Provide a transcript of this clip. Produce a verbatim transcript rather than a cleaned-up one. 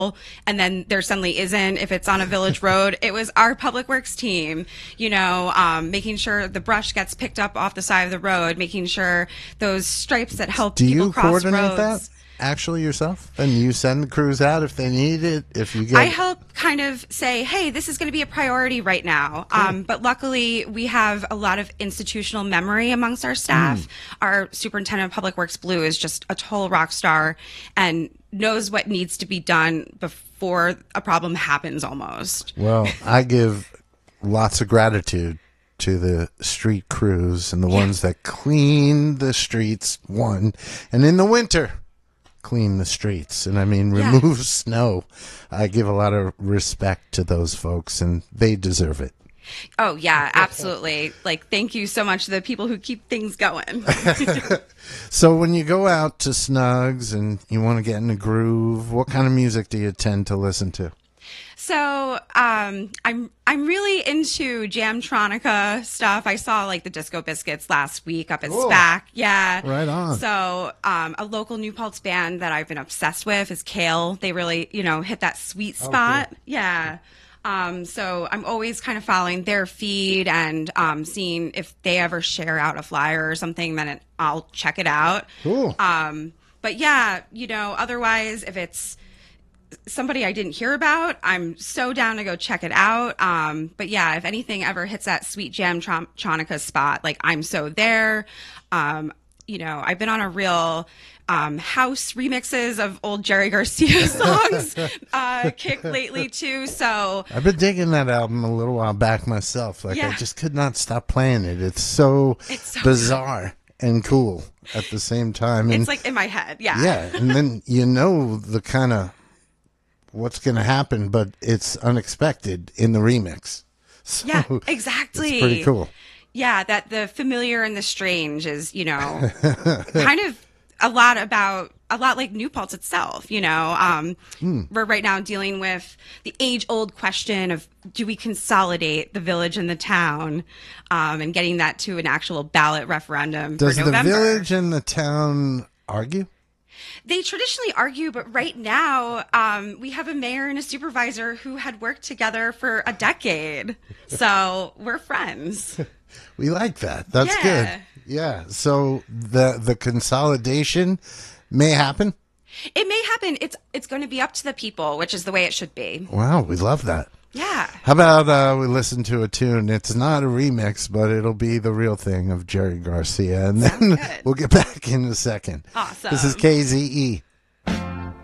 and then there suddenly isn't if it's on a village road. It was our public works team, you know, um, making sure the brush gets picked up off the side of the road, making sure those stripes that help Do people you cross coordinate roads. that actually yourself? And you send the crews out if they need it? If you get, I help kind of say, hey, this is going to be a priority right now. Um, but luckily, we have a lot of institutional memory amongst our staff. Mm. Our superintendent of public works, Blue, is just a total rock star and knows what needs to be done before a problem happens almost. Well, I give lots of gratitude to the street crews and the Yeah. ones that clean the streets, one, and in the winter, clean the streets. And I mean, Yeah. remove snow. I give a lot of respect to those folks, and they deserve it. Oh, yeah, absolutely. Like, thank you so much to the people who keep things going. So when you go out to Snugs and you want to get in a groove, what kind of music do you tend to listen to? So um, I'm I'm really into Jamtronica stuff. I saw like the Disco Biscuits last week up at Cool. SPAC. Yeah. Right on. So um, a local New Paltz band that I've been obsessed with is Kale. They really, you know, hit that sweet spot. cool. Yeah. Um, so I'm always kind of following their feed and um, seeing if they ever share out a flyer or something, then it, I'll check it out. Cool. Um, but yeah, you know, otherwise, if it's somebody I didn't hear about, I'm so down to go check it out. Um, but yeah, if anything ever hits that sweet jam tronica spot, like I'm so there. Um, you know, I've been on a real um, house remixes of old Jerry Garcia songs uh, kick lately too. So I've been digging that album a little while back myself. Like I Yeah. just could not stop playing it. It's so, It's so bizarre and cool at the same time. And it's like in my head. Yeah. yeah, and then you know the kind of what's going to happen, but it's unexpected in the remix. So Yeah, exactly. It's pretty cool. Yeah, that the familiar and the strange is, you know, kind of a lot about a lot like New Paltz itself, you know. Um, Hmm. We're right now dealing with the age-old question of do we consolidate the village and the town, um, and getting that to an actual ballot referendum Does for the November. village and the town argue? They traditionally argue, but right now um, we have a mayor and a supervisor who had worked together for a decade, so we're friends. We like that. That's Yeah. good. Yeah. So the the consolidation may happen. It may happen. It's it's going to be up to the people, which is the way it should be. Wow, we love that. Yeah. How about uh, we listen to a tune? It's not a remix, but it'll be the real thing of Jerry Garcia, and then Sounds good. we'll get back in a second. Awesome. This is K Z E.